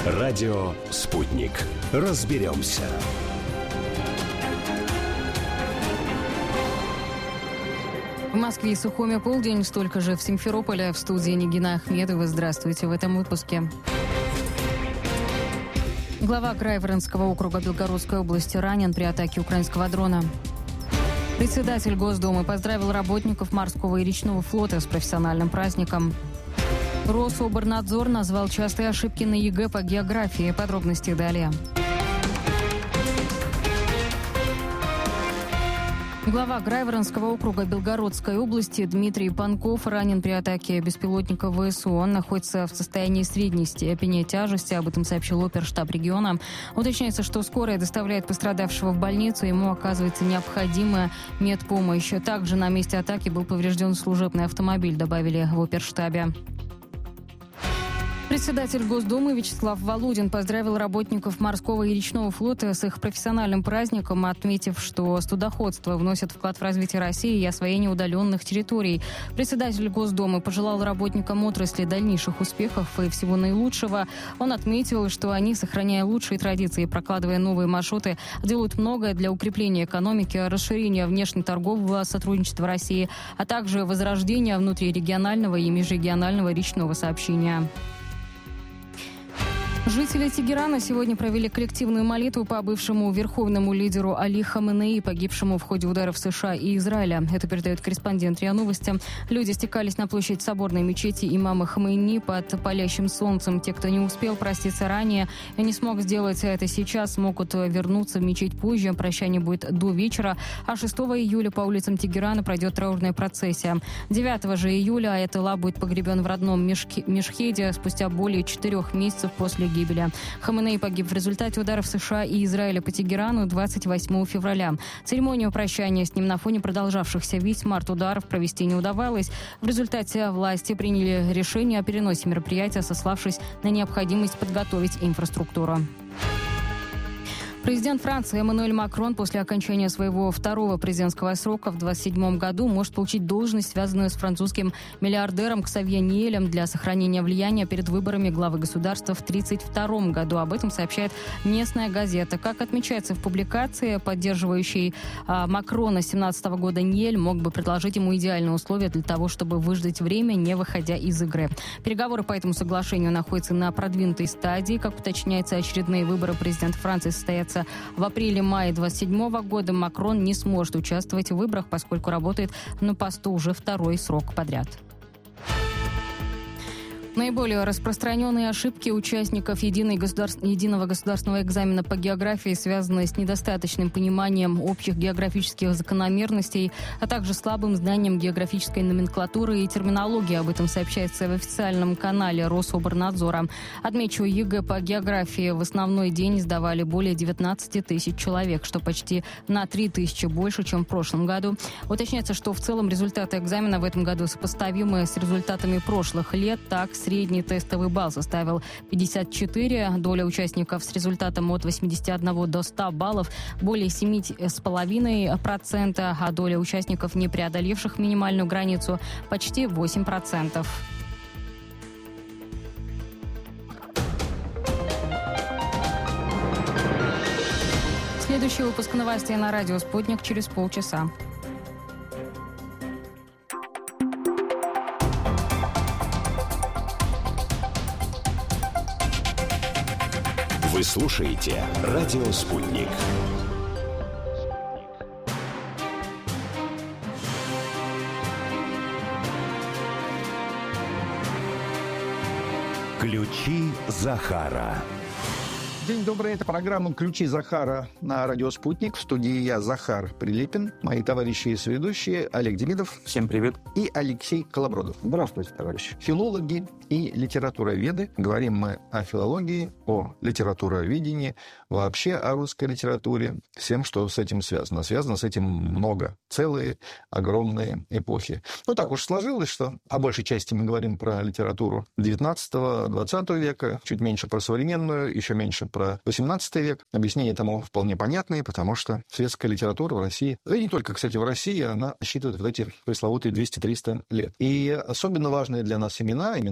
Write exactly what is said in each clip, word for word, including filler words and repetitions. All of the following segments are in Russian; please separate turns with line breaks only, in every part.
Радио «Спутник». Разберемся.
В Москве и Сухуме полдень, столько же в Симферополе. В студии Нигина Ахмедова. Здравствуйте в этом выпуске. Глава Грайворонского округа Белгородской области ранен при атаке украинского дрона. Председатель Госдумы поздравил работников морского и речного флота с профессиональным праздником. Рособорнадзор назвал частые ошибки на ЕГЭ по географии. Подробности далее. Глава Грайворонского округа Белгородской области Дмитрий Панков ранен при атаке беспилотника ВСУ. Он находится в состоянии средней степени тяжести. Об этом сообщил оперштаб региона. Уточняется, что скорая доставляет пострадавшего в больницу. Ему оказывается необходимая медпомощь. Также на месте атаки был поврежден служебный автомобиль, добавили в оперштабе. Председатель Госдумы Вячеслав Володин поздравил работников морского и речного флота с их профессиональным праздником, отметив, что судоходство вносит вклад в развитие России и освоение удаленных территорий. Председатель Госдумы пожелал работникам отрасли дальнейших успехов и всего наилучшего. Он отметил, что они, сохраняя лучшие традиции и прокладывая новые маршруты, делают многое для укрепления экономики, расширения внешнеторгового сотрудничества России, а также возрождения внутрирегионального и межрегионального речного сообщения. Жители Тегерана сегодня провели коллективную молитву по бывшему верховному лидеру Али Хаменеи, погибшему в ходе ударов США и Израиля. Это передает корреспондент РИА Новости. Люди стекались на площадь соборной мечети имама Хамейни под палящим солнцем. Те, кто не успел проститься ранее и не смог сделать это сейчас, смогут вернуться в мечеть позже. Прощание будет до вечера, а шестого июля по улицам Тегерана пройдет траурная процессия. девятого же июля Аятолла будет погребен в родном Мешке, Мешхеде спустя более четырех месяцев после гибели. Хаменеи погиб в результате ударов США и Израиля по Тегерану двадцать восьмого февраля. Церемонию прощания с ним на фоне продолжавшихся весь март ударов провести не удавалось. В результате власти приняли решение о переносе мероприятия, сославшись на необходимость подготовить инфраструктуру. Президент Франции Эммануэль Макрон после окончания своего второго президентского срока в двадцать седьмом году может получить должность, связанную с французским миллиардером Ксавье Ниэлем, для сохранения влияния перед выборами главы государства в тридцать втором году. Об этом сообщает местная газета. Как отмечается в публикации, поддерживающий а, Макрона с семнадцатого года Ниэль мог бы предложить ему идеальные условия для того, чтобы выждать время, не выходя из игры. Переговоры по этому соглашению находятся на продвинутой стадии. Как уточняется, очередные выборы президента Франции состоятся в апреле-мае двадцать седьмого года. Макрон не сможет участвовать в выборах, поскольку работает на посту уже второй срок подряд. Наиболее распространенные ошибки участников единой государств... единого государственного экзамена по географии связаны с недостаточным пониманием общих географических закономерностей, а также слабым знанием географической номенклатуры и терминологии. Об этом сообщается в официальном канале Рособорнадзора. Отмечу, ЕГЭ по географии в основной день сдавали более девятнадцать тысяч человек, что почти на три тысячи больше, чем в прошлом году. Уточняется, что в целом результаты экзамена в этом году сопоставимы с результатами прошлых лет. Так, средний тестовый балл составил пятьдесят четыре. Доля участников с результатом от восьмидесяти одного до ста баллов более семь целых пять десятых процента, а доля участников, не преодолевших минимальную границу, почти восемь процентов. Следующий выпуск новостей на радио «Спутник» через полчаса.
Вы слушаете «Радио Спутник». Ключи Захара.
День добрый, это программа «Ключи Захара» на радио «Спутник». В студии я, Захар Прилепин, мои товарищи и соведущие Олег Демидов.
Всем привет.
И Алексей Колобродов.
Здравствуйте, товарищи.
Филологи и литературоведы. Говорим мы о филологии, о литературоведении, вообще о русской литературе, всем, что с этим связано. Связано с этим много. Целые огромные эпохи. Ну, так уж сложилось, что по большей части мы говорим про литературу девятнадцатого-двадцатого века, чуть меньше про современную, еще меньше про восемнадцатый век. Объяснения тому вполне понятные, потому что светская литература в России, да и не только, кстати, в России, она считывает вот эти пресловутые двести-триста лет. И особенно важные для нас имена, имена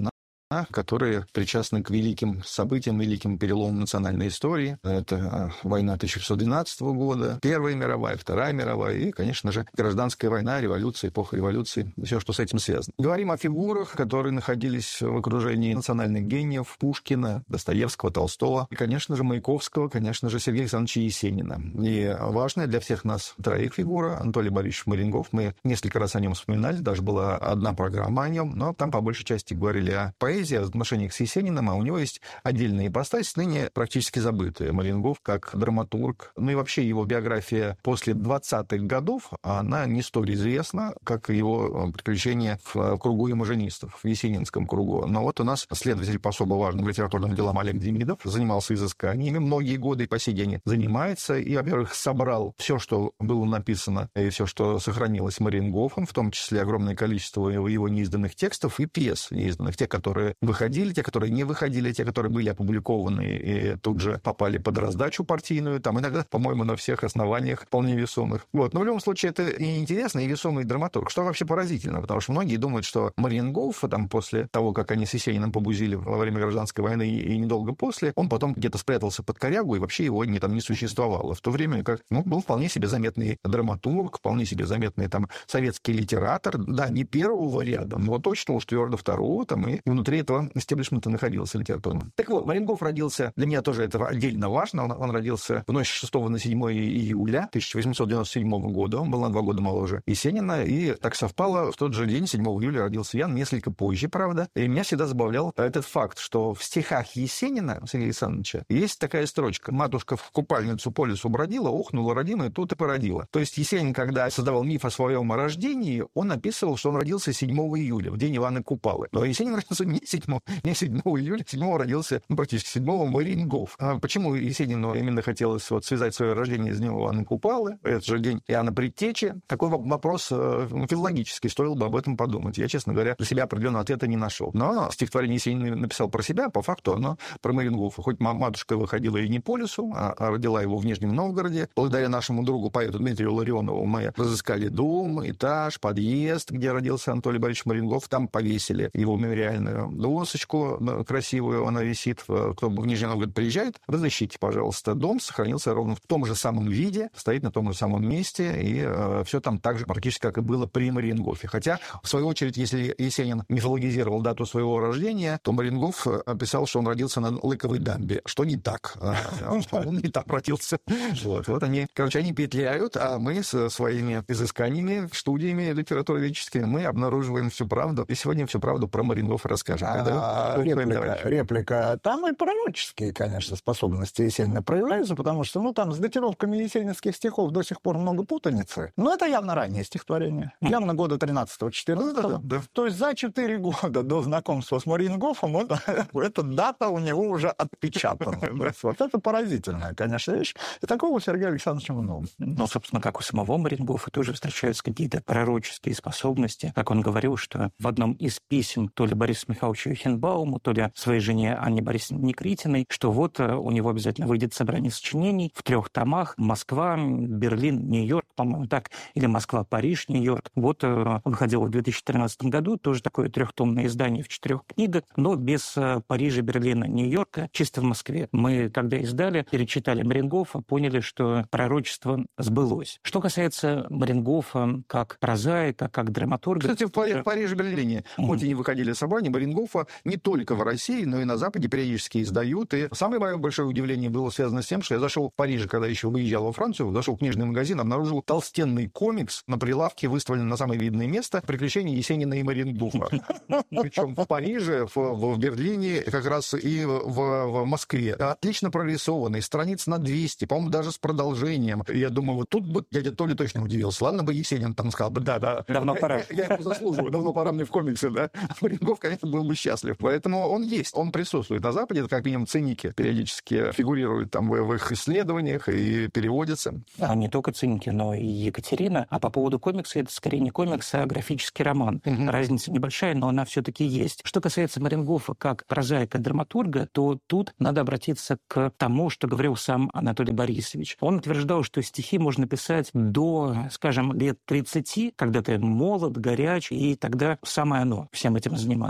которые причастны к великим событиям, великим переломам национальной истории. Это война тысяча шестьсот двенадцатого года, Первая мировая, Вторая мировая и, конечно же, гражданская война, революция, эпоха революции, все, что с этим связано. Говорим о фигурах, которые находились в окружении национальных гениев Пушкина, Достоевского, Толстого, и, конечно же, Маяковского, конечно же, Сергея Александровича Есенина. И важная для всех нас троих фигура Анатолий Борисович Марингов. Мы несколько раз о нем вспоминали, даже была одна программа о нем, но там по большей части говорили о поэзии, о отношениях с Есениным, а у него есть отдельная ипостась, ныне практически забытая. Марингов как драматург. Ну и вообще его биография после двадцатых годов, она не столь известна, как его приключения в кругу имажинистов, в есенинском кругу. Но вот у нас следователь по особо важным литературным делам Олег Демидов занимался изысканиями многие годы и по сей день занимается. И, во-первых, собрал все, что было написано, и все, что сохранилось Марингофом, в том числе огромное количество его неизданных текстов и пьес неизданных, те, которые выходили, те, которые не выходили, те, которые были опубликованы и тут же попали под раздачу партийную, там иногда, по-моему, на всех основаниях вполне весомых. Вот. Но в любом случае это и интересный, и весомый драматург, что вообще поразительно, потому что многие думают, что Марингов, там, после того, как они с Есениным побузили во время гражданской войны и недолго после, он потом где-то спрятался под корягу, и вообще его не, там не существовало. В то время как, ну, был вполне себе заметный драматург, вполне себе заметный там советский литератор, да, не первого ряда, но точно уж твердо второго, там, и внутри этого истеблишмента находился литературным. Так вот, Марингов родился, для меня тоже это отдельно важно, он, он родился в ночь с шестого на седьмое июля тысяча восемьсот девяносто седьмого года, он был на два года моложе Есенина, и так совпало, в тот же день, седьмого июля, родился я, несколько позже, правда, и меня всегда забавлял этот факт, что в стихах Есенина, Сергея Александровича, есть такая строчка: «Матушка в купальницу по лесу бродила, охнула родимая, тут и породила». То есть Есенин, когда создавал миф о своем рождении, он описывал, что он родился седьмого июля, в день Ивана Купалы. Но Есенин родился не седьмого, не седьмого июля, седьмого родился, ну, практически седьмого Марингов. А почему Есенину именно хотелось вот связать свое рождение с днем Ивана Купалы, этот же день Иоанна Предтечи? Такой вопрос ну, филологический, стоило бы об этом подумать. Я, честно говоря, для себя определенного ответа не нашел. Но стихотворение Есенин написал про себя, по факту оно про Марингова. Хоть матушка выходила и не по лесу, а родила его в Нижнем Новгороде. Благодаря нашему другу, поэту Дмитрию Ларионову, мы разыскали дом, этаж, подъезд, где родился Анатолий Борисович Марингов. Там повесили его мемориальную досочку красивую, она висит. Кто в Нижний Новгород приезжает, разыщите, пожалуйста. Дом сохранился ровно в том же самом виде, стоит на том же самом месте, и э, все там так же практически, как и было при Марингофе. Хотя, в свою очередь, если Есенин мифологизировал дату своего рождения, то Марингов описал, что он родился на Лыковой дамбе, что не так. Он не так родился. Вот, вот они, короче, они петляют, а мы со своими изысканиями, студиями литературоведческими, мы обнаруживаем всю правду. И сегодня всю правду про Марингофа расскажем.
А, реплика, реплика. Там и пророческие, конечно, способности Есенина проявляются, потому что, ну, там с датировками есенинских стихов до сих пор много путаницы. Но это явно раннее стихотворение. Явно года тринадцатого-четырнадцатого. Да, да. То есть за четыре года до знакомства с Марингофом вот, эта дата у него уже отпечатана. Вот это поразительная, конечно, вещь. И такого у Сергея Александровича много.
Ну, собственно, как у самого Марингофа тоже встречаются какие-то пророческие способности. Как он говорил, что в одном из писем то ли Борису Михайловичу Эйхенбауму, то ли своей жене Анне Борисовне Никритиной, что вот у него обязательно выйдет собрание сочинений в трех томах: Москва, Берлин, Нью-Йорк, по-моему, так, или Москва, Париж, Нью-Йорк. Вот выходило в две тысячи тринадцатом году тоже такое трехтомное издание в четырех книгах, но без Парижа, Берлина, Нью-Йорка, чисто в Москве. Мы, когда издали, перечитали Марингофа, поняли, что пророчество сбылось. Что касается Марингофа как прозаика, как драматурга...
Кстати, в Пари- Париже, Берлине, mm-hmm. хоть и не выходили собрания, Марингофа не только в России, но и на Западе периодически издают. И самое мое большое удивление было связано с тем, что я зашел в Париже, когда еще выезжал во Францию, зашел в книжный магазин, обнаружил толстенный комикс на прилавке, выставлен на самое видное место, «Приключения Есенина и Марингофа». Причем в Париже, в Берлине, как раз и в Москве. Отлично прорисованный, страниц на двести, по-моему, даже с продолжением. Я думаю, вот тут бы дядя Толя точно удивился. Ладно бы Есенин там сказал бы, да, да.
Давно пора.
Я его заслуживаю, давно пора мне в комиксы, да. Марингов, конечно, был бы счастлив. Поэтому он есть, он присутствует на Западе, это как минимум циники периодически фигурируют там в их исследованиях и переводятся.
А не только циники, но и Екатерина. А по поводу комикса, это скорее не комикс, а графический роман. Угу. Разница небольшая, но она все-таки есть. Что касается Марингофа как прозаика-драматурга, то тут надо обратиться к тому, что говорил сам Анатолий Борисович. Он утверждал, что стихи можно писать до, скажем, лет тридцати, когда ты молод, горяч, и тогда самое оно всем этим заниматься. Поэзия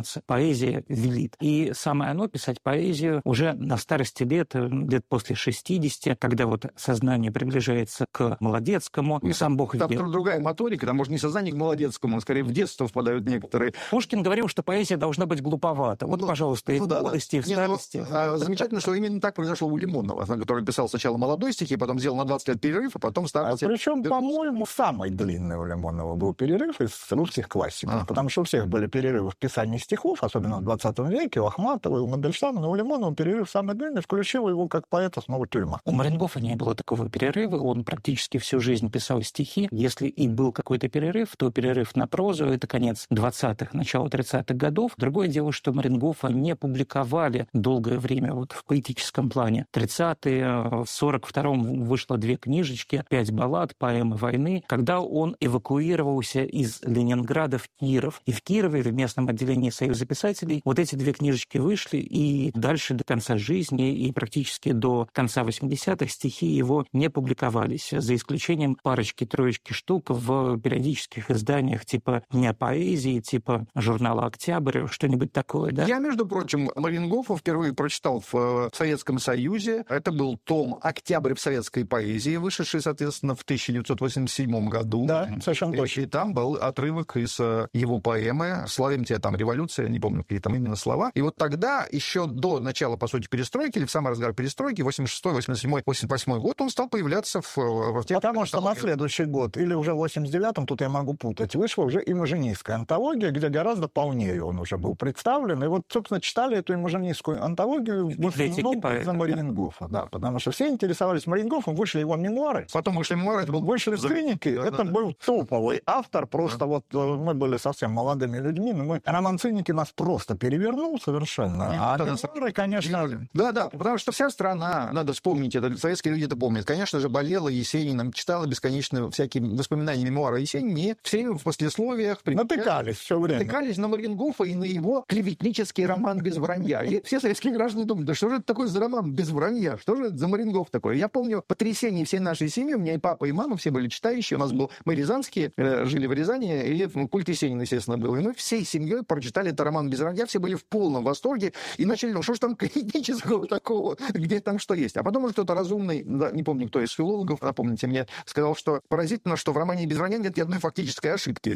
поэзия велит. И самое оно писать поэзию уже на старости лет, лет после шестидесяти, когда вот сознание приближается к молодецкому, и сам Бог
там
велел.
другая моторика, там, может, не сознание к молодецкому, а скорее в детство впадают некоторые.
Пушкин говорил, что поэзия должна быть глуповата. Вот,
Ну,
пожалуйста, и
ну,
в
да,
молодости, и в
Не, ну,
старости.
а, замечательно, что именно так произошло у Лимонова, который писал сначала молодой стихи, потом сделал на двадцать лет перерыв, а потом
А
старости.
причем, по-моему, самый длинный у Лимонова был перерыв из русских классиков.
Ага.
Потому что у всех были перерывы в писании стихов, особенно в двадцатом веке, у Ахматова, у Мандельштама, но у Лимонова перерыв самый длинный, включил его как поэта снова тюрьма.
У Маренгофа не было такого перерыва, он практически всю жизнь писал стихи. Если и был какой-то перерыв, то перерыв на прозу, это конец двадцатых, начало тридцатых годов. Другое дело, что Маренгофа не публиковали долгое время вот в поэтическом плане. тридцатые, в сорок втором вышло две книжечки, пять баллад, поэмы войны, когда он эвакуировался из Ленинграда в Киров. И в Кирове, в местном отделении Союза писателей, вот эти две книжечки вышли, и дальше до конца жизни, и практически до конца восьмидесятых стихи его не публиковались, за исключением парочки-троечки штук в периодических изданиях типа «Дня поэзии», типа журнала «Октябрь», что-нибудь такое, да?
Я, между прочим, Маренгофа впервые прочитал в Советском Союзе. Это был том «Октябрь в советской поэзии», вышедший, соответственно, в тысяча девятьсот восемьдесят седьмом году.
Да, совершенно точно.
И там был отрывок из его поэмы «Славим тебя, там, революция», не помню, какие там именно слова. И вот тогда, еще до начала, по сути, перестройки, или в самый разгар перестройки, восемьдесят шестой, восемьдесят седьмой, восемьдесят восьмой год, он стал появляться в, в тех...
Потому что на следующий год, или уже в восемьдесят девятом, тут я могу путать, вышла уже имажинистская антология, где гораздо полнее он уже был представлен. И вот, собственно, читали эту имажинистскую антологию в основном за Маренгофа. Да, потому что все интересовались Маренгофом, вышли его мемуары.
Потом вышли мемуары, это был...
Вышли циники,
Да,
это
да,
был топовый автор, просто да. Вот мы были совсем молодыми людьми, но мы... Роман «Циники» нас просто перевернул совершенно. Нет, а мемуары, конечно...
Да, да, потому что вся страна, надо вспомнить это, советские люди это помнят, конечно же, болела Есениным, читала бесконечно всякие воспоминания, мемуары Есенина, и все время в послесловиях...
Натыкались все время.
Натыкались на Маренгофа и на его клеветнический роман «Без вранья». И все советские граждане думают, да что же это такое за роман «Без вранья»? Что же это за Маренгоф такой? Я помню потрясение всей нашей семьи, у меня и папа, и мама, все были читающие, у нас был, мы рязанские, э, жили в Рязани, и культ Есенина, естественно, был. И мы всей семьей прочитали этот роман «Без вранья», все были в полном восторге, и начали, ну что ж там клеветического такого, где там что есть? А потом уже кто-то разумный, да, не помню, кто из филологов, напомните мне, сказал, что поразительно, что в романе «Без вранья» нет ни одной фактической ошибки.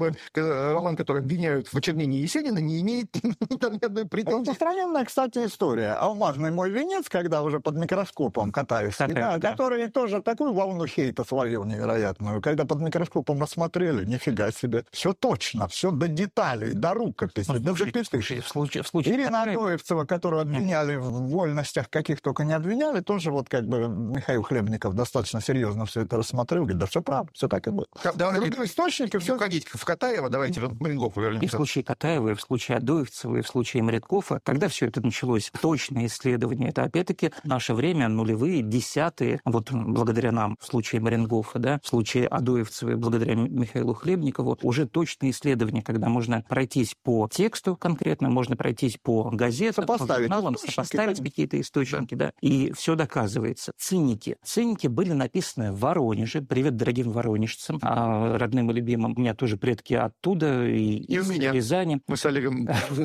Роман, который обвиняют в очернении Есенина, не имеет ни одной претензии.
Распространенная, кстати, история. «Алмазный мой венец», когда уже под микроскопом катаюсь, да, да. Который тоже такую волну хейта словил невероятную. Когда под микроскопом рассмотрели, нифига себе, все точно, все до деталей, до рукописи, до запятых.
В случае, в случае
Ирина Адоевцева, которую обвиняли в вольностях, каких только не обвиняли, тоже вот как бы Михаил Хлебников достаточно серьезно все это рассмотрел, говорит, да все правда, все так и было.
Другие источники, все ходить в Катаева, давайте в Маренгофа вернемся.
И в случае Катаева, и в случае Адоевцева, и в случае Маренгофа, когда все это началось, точное исследование, это опять-таки наше время, нулевые, десятые, вот благодаря нам, в случае Маренгофа, да, в случае Адоевцева, благодаря Михаилу Хлебникову, уже точное исследование, когда можно пройтись по тексту конкретно, можно пройтись по газетам, по журналам, сопоставить какие-то источники, да, и все доказывается. Циники. Циники были написаны в Воронеже. Привет дорогим воронежцам, родным и любимым. У меня тоже предки оттуда, и,
и из
Рязани.
Мы с Олегом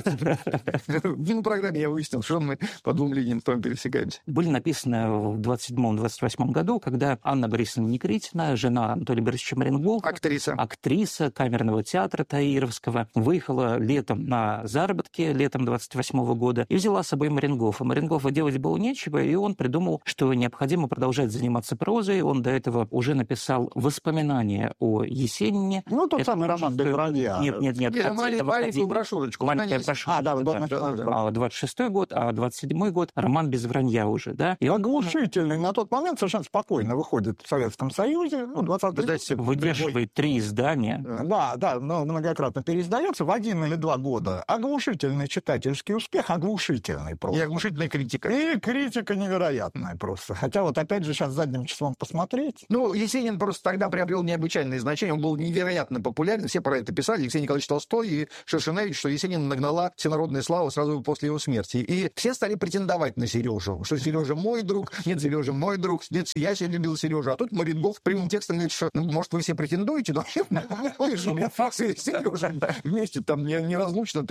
в программе я выяснил, что мы по двум линиям с вами пересекаемся.
Были написаны в двадцать седьмом — двадцать восьмом году, когда Анна Борисовна Никритина, жена Анатолия Борисовича Маренгофа,
актриса.
актриса Камерного театра Таировского, выехала летом на заработки, летом двадцать восьмого года, и взяла с собой Маренгофа. Маренгофа делать было нечего, и он придумал, что необходимо продолжать заниматься прозой. Он до этого уже написал воспоминания о Есенине.
Ну, тот
это
самый роман «Без вранья».
Нет, нет, нет.
Я маленькую брошюрочку.
Маленькая брошюрочка.
А, да, да.
двадцать шестой год, а двадцать седьмой год роман «Без вранья» уже, да?
И оглушительный. На тот момент совершенно спокойно выходит в Советском Союзе. Ну, двадцатый
выдерживает три издания.
Да, да, но многократно переиздается в один или два года. Оглушительный читательский успех, оглушительный просто.
И оглушительная критика.
И критика невероятная просто. Хотя вот опять же сейчас задним числом посмотреть.
Ну, Есенин просто тогда приобрел необычайное значение. Он был невероятно популярен. Все про это писали. Алексей Николаевич Толстой и Шершеневич, что Есенин нагнала всенародная слава сразу после его смерти. И все стали претендовать на Сережу. Что Сережа мой друг, нет, Сережа мой друг, нет, я себе любил Сережу. А тут Маренгоф прямым текстом говорит, что, ну, может, вы все претендуете, но Сережа вместе там неразлучно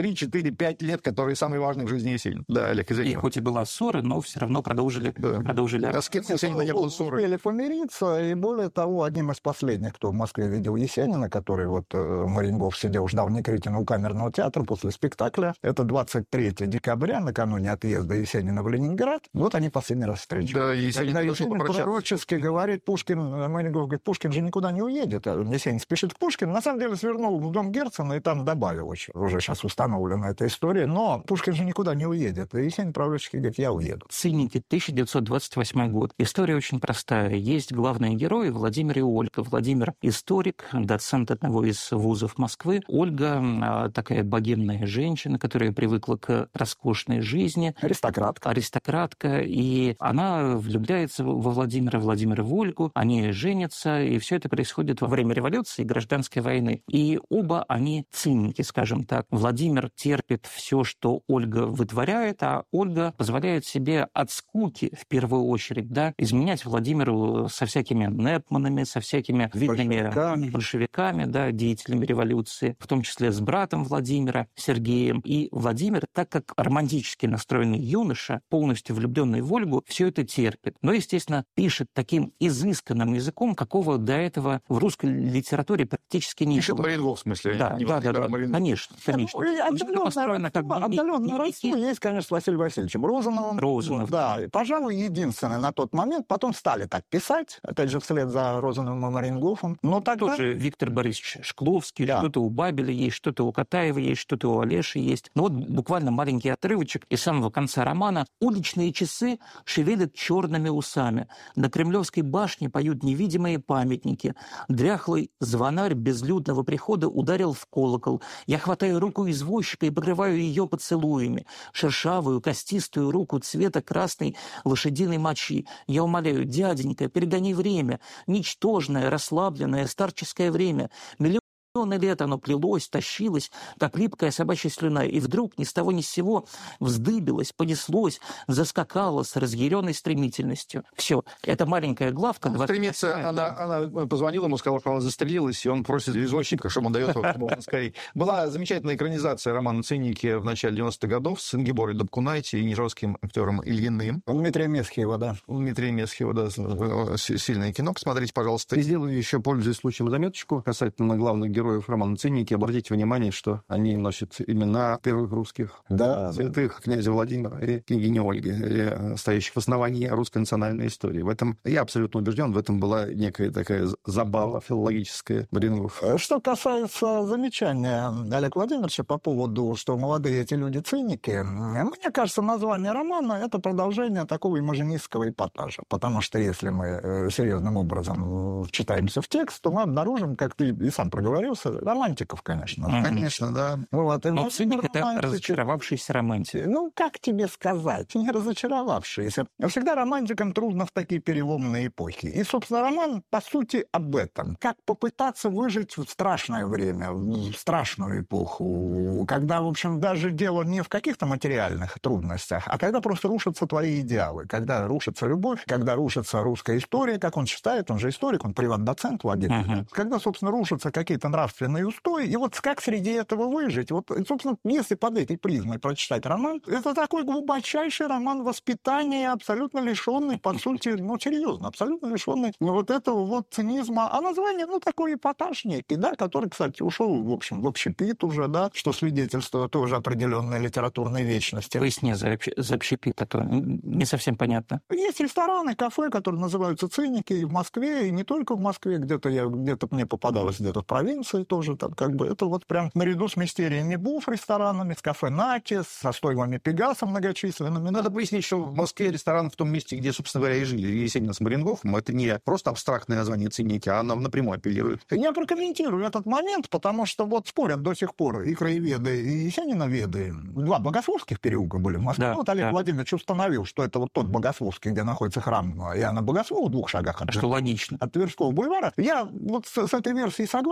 три, четыре, пять лет, которые самые важные в жизни Есенина. Да, Олег, извини.
И хоть и была ссора, но все равно продолжили.
Да.
продолжили.
А с кем Есенина не было ссоры?
Успели помириться, и более того, одним из последних, кто в Москве видел Есенина, который вот э, Марингов сидел, ждал Никритина у Камерного театра после спектакля, это двадцать третьего декабря, накануне отъезда Есенина в Ленинград, вот они последний раз встречались.
Да, Есенин
Когда
пришел
Есенин
попрощаться.
пророчески говорит, Пушкин, Марингов говорит, Пушкин же никуда не уедет. А Есенин спешит к Пушкину, на самом деле свернул в дом Герцена и там добавил очень. Уже сейчас установлена эта история, но Пушкин же никуда не уедет. И Есенин пророчески говорит, я уеду.
Циники, тысяча девятьсот двадцать восьмой год. История очень простая. Есть главные герои Владимир и Ольга. Владимир — историк, доцент одного из вузов Москвы. Ольга — такая богемная женщина, которая привыкла к роскошной жизни.
Аристократка.
Аристократка. И она влюбляется во Владимира, Владимир в Ольгу. Они женятся, и все это происходит во время революции и гражданской войны. И оба они циники, скажем так. Владимир терпит все, что Ольга вытворяет, а Ольга позволяет себе от скуки, в первую очередь, да, изменять Владимиру со всякими Непманами, со всякими видными большевиками, большевиками, да, деятелями революции, в том числе с братом Владимира, Сергеем. И Владимир, так как романтически настроенный юноша, полностью влюбленный в Ольгу, все это терпит. Но, естественно, пишет таким изысканным языком, какого до этого в русской литературе практически не
Пишет
было.
Марингов, в смысле?
Да,
не
да, да, да,
Марингов.
конечно, конечно.
Отдаленно,
как бы
отдаленно родство есть, конечно, с Василием Васильевичем Розановым.
Розанов.
Да, и, пожалуй, единственное на тот момент. Потом стали так писать, опять же, вслед за Розановым и Марингофом. Но тогда...
Тоже Виктор Борисович Шкловский,
Да.
что-то у Бабеля есть, что-то у Катаева есть, что-то у Олеши есть. Но вот буквально маленький отрывочек из самого конца романа. «Уличные часы шевелят черными усами. На Кремлевской башне поют невидимые памятники. Дряхлый звонарь безлюдного прихода ударил в колокол. Я хватаю руку извозчика и покрываю ее поцелуями. Шершавую, костистую руку цвета красной лошадиной мочи. Я умоляю, дяденька, перегони время. Ничтожное, расслабленное, старческое время. Миллион Миллионы лет оно плелось, тащилось, как липкая собачья слюна, и вдруг ни с того ни с сего вздыбилось, понеслось, заскакало с разъяренной стремительностью. Все, это маленькая главка.
Стремится, она, она позвонила ему, сказала, что она застрелилась, и он просит извозчика, чтобы он дает его как можно скорее. Была замечательная экранизация романа «Циники» в начале девяностых годов с Ингеборой Добкунайте и нижегородским актером Ильиным.
Дмитрия Месхиева, да.
Дмитрия Месхиева, да, сильное кино. Посмотрите, пожалуйста.
И сделаю еще, пользуясь случаем, заметочку касательно главных героев романа «Циники». Обратите внимание, что они носят имена первых русских
Да,
святых, князя Владимира и княгини Ольги, стоящих в основании русской национальной истории. В этом я абсолютно убежден, в этом была некая такая забава филологическая Марингов.
Что касается замечания Олега Владимировича по поводу, что молодые эти люди циники, мне кажется, название романа — это продолжение такого имажинистского эпатажа. Потому что если мы серьезным образом вчитаемся в текст, то мы обнаружим, как ты и сам проговорился, романтиков, конечно.
Mm-hmm.
Конечно, да.
Вот,
Но циник — это разочаровавшийся романтик.
Ну, как тебе сказать? Не разочаровавшийся. Всегда романтикам трудно в такие переломные эпохи. И, собственно, роман, по сути, об этом. Как попытаться выжить в страшное время, в страшную эпоху, когда, в общем, даже дело не в каких-то материальных трудностях, а когда просто рушатся твои идеалы, когда рушится любовь, когда рушится русская история, как он считает, он же историк, он приват-доцент Владимир. Uh-huh. Когда, собственно, рушатся какие-то нравственные устои, и вот как среди этого выжить? Вот, собственно, если под этой призмой прочитать роман, это такой глубочайший роман воспитания, абсолютно лишенный, по сути, ну, серьезно, абсолютно лишенный вот этого вот цинизма. А название, ну, такой эпатаж некий, да, который, кстати, ушел, в общем, в общепит уже, да, что свидетельствует тоже определенной литературной вечности.
Поясни за, за общепит, а то не совсем понятно.
Есть рестораны, кафе, которые называются «Циники», и в Москве, и не только в Москве, где-то я, где-то мне попадалось, где-то в провинции тоже, там, как бы, это вот прям наряду с мистериями Буф ресторанами, с кафе «Наки», со стойлами «Пегаса» многочисленными.
Надо пояснить, что в Москве ресторан в том месте, где, собственно говоря, и жили Есенин с Марингофом, это не просто абстрактное название «Циники», а оно напрямую апеллирует.
Я прокомментирую этот момент, потому что вот спорят до сих пор и краеведы, и есениноведы. Два богословских переулка были в Москве.
Да,
вот Олег
да.
Владимирович установил, что это вот тот богословский, где находится храм Иоанна Богослова, в двух шагах от,
Что логично.
от Тверского бульвара. Я вот с, с этой версией согласен.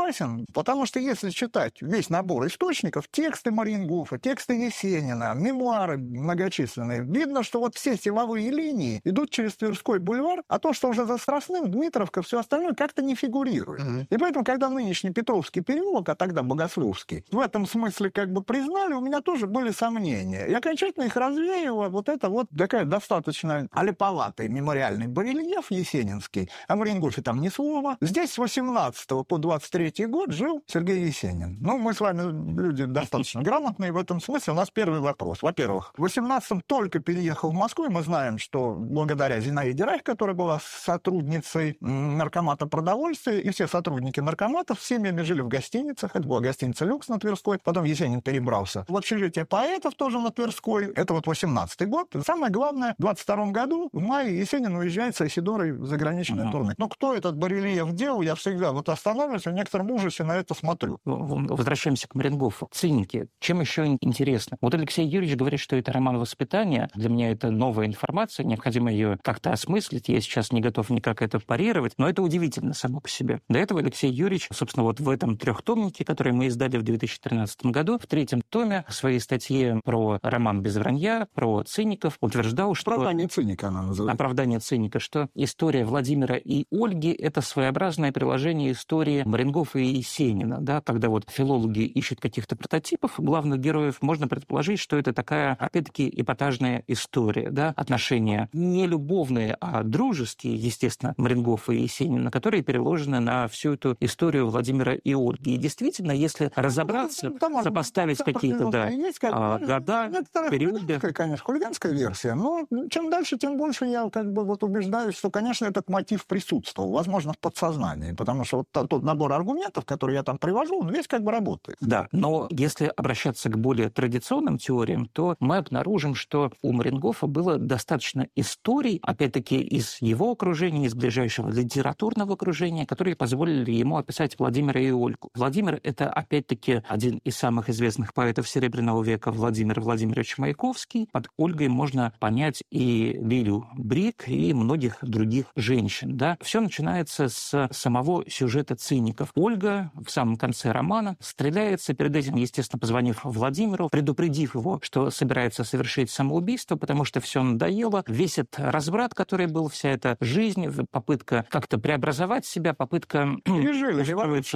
Потому что если читать весь набор источников, тексты Мариенгофа, тексты Есенина, мемуары многочисленные, видно, что вот все силовые линии идут через Тверской бульвар, а то, что уже за Страстным, Дмитровка, все остальное как-то не фигурирует. Mm-hmm. И поэтому, когда нынешний Петровский переулок, а тогда Богословский, в этом смысле как бы признали, у меня тоже были сомнения. И окончательно их развеяло вот это вот такая достаточно олиповатый мемориальный барельеф есенинский. О Мариенгофе там ни слова. Здесь с восемнадцатого по двадцать третий год жил Сергей Есенин. Ну, мы с вами люди достаточно грамотные в этом смысле. У нас первый вопрос. Во-первых, в восемнадцатом только переехал в Москву, и мы знаем, что благодаря Зинаиде Райх, которая была сотрудницей наркомата продовольствия, и все сотрудники наркоматов с семьями жили в гостиницах. Это была гостиница «Люкс» на Тверской. Потом Есенин перебрался в общежитие поэтов тоже на Тверской. Это вот восемнадцатый год. Самое главное, в двадцать втором году в мае Есенин уезжает с Айсидорой в заграничное uh-huh. турне. Ну, кто этот барельеф делал, я всегда вот останавливаюсь, в некотором ужасе на это смотрю.
Возвращаемся к Мариенгофу. Циники. Чем еще интересно? Вот Алексей Юрьевич говорит, что это роман воспитания. Для меня это новая информация, необходимо ее как-то осмыслить. Я сейчас не готов никак это парировать, но это удивительно само по себе. До этого Алексей Юрьевич, собственно, вот в этом трехтомнике, который мы издали в две тысячи тринадцатом году, в третьем томе в своей статье про роман «Без вранья», про циников, утверждал, что...
Оправдание циника она называется.
Оправдание циника, что история Владимира и Ольги — это своеобразное приложение истории Мариенгофа и Есенина. Да? Когда вот филологи ищут каких-то прототипов главных героев, можно предположить, что это такая, опять-таки, эпатажная история. Да? Отношения не любовные, а дружеские, естественно, Мариенгофа и Есенина, которые переложены на всю эту историю Владимира и Ольги. И действительно, если разобраться, ну, там, сопоставить там, какие-то да, как, а, года, периоды...
Конечно, хулиганская версия. Но чем дальше, тем больше я как бы вот убеждаюсь, что, конечно, этот мотив присутствовал, возможно, в подсознании, потому что вот тот набор аргументов, который я там привожу, он весь как бы работает.
Да, но если обращаться к более традиционным теориям, то мы обнаружим, что у Мариенгофа было достаточно историй, опять-таки, из его окружения, из ближайшего литературного окружения, которые позволили ему описать Владимира и Ольгу. Владимир — это, опять-таки, один из самых известных поэтов Серебряного века, Владимир Владимирович Маяковский. Под Ольгой можно понять и Лилю Брик, и многих других женщин. Да? Все начинается с самого сюжета «Циников». Ольга в самом конце романа стреляется, перед этим, естественно, позвонив Владимиру, предупредив его, что собирается совершить самоубийство, потому что все надоело. Весь этот разврат, который был, вся эта жизнь, попытка как-то преобразовать себя, попытка устроиться